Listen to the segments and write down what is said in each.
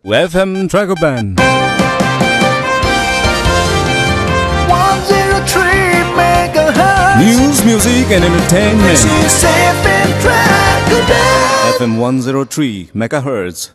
FM Dragoban 103 megahertz. News, music and entertainment. This is FM Dragoban. FM 103 megahertz.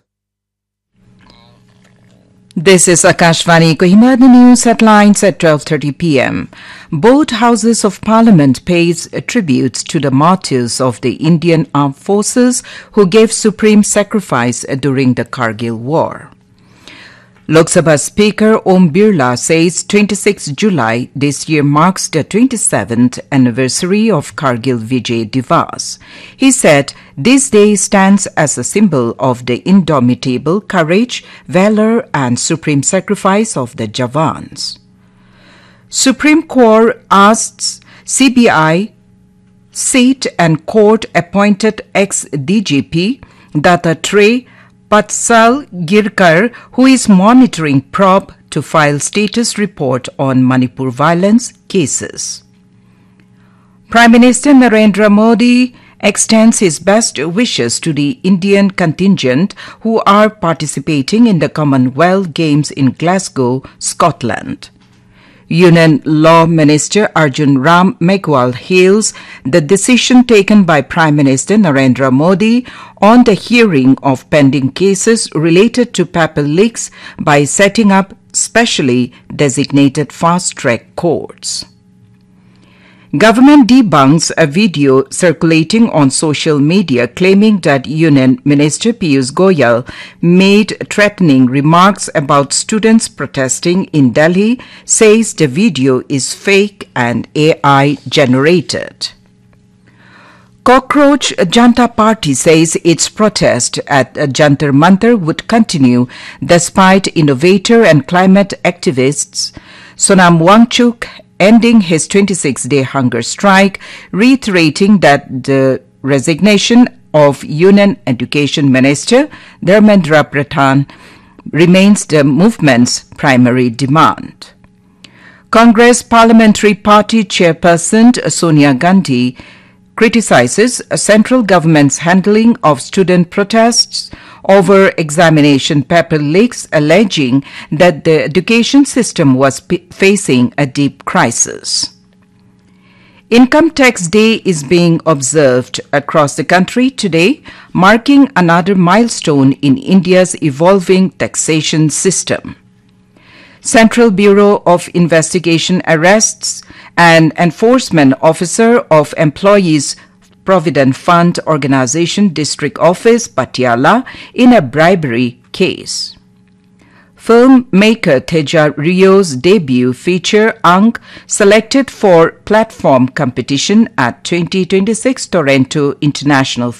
This is Akashvani Kohima, the news headlines at 12:30 p.m. Both houses of parliament pays tributes to the martyrs of the Indian armed forces who gave supreme sacrifice during the Kargil war. Lok Sabha Speaker Om Birla says 26 July this year marks the 27th anniversary of Kargil Vijay Divas. He said this day stands as a symbol of the indomitable courage, valor and supreme sacrifice of the Javans. Supreme Court asks CBI, SEAT and court-appointed ex-DGP Dattatreya Patsalgirkar, who is monitoring probe, to file status report on Manipur violence cases. Prime Minister Narendra Modi extends his best wishes to the Indian contingent who are participating in the Commonwealth Games in Glasgow, Scotland. Union Law Minister Arjun Ram Meghwal hails the decision taken by Prime Minister Narendra Modi on the hearing of pending cases related to paper leaks by setting up specially designated fast-track courts. Government debunks a video circulating on social media claiming that Union Minister Piyush Goyal made threatening remarks about students protesting in Delhi, says the video is fake and AI generated. Cockroach Janta Party says its protest at Jantar Mantar would continue despite innovator and climate activists Sonam Wangchuk ending his 26-day hunger strike, reiterating that the resignation of Union Education Minister Dharmendra Pradhan remains the movement's primary demand. Congress Parliamentary Party Chairperson Sonia Gandhi criticizes a central government's handling of student protests over examination paper leaks, alleging that the education system was facing a deep crisis. Income Tax Day is being observed across the country today, marking another milestone in India's evolving taxation system. Central Bureau of Investigation arrests an enforcement officer of Employees Provident Fund Organization District Office, Patiala, in a bribery case. Filmmaker Teja Rio's debut feature, Ang, selected for platform competition at 2026 Toronto International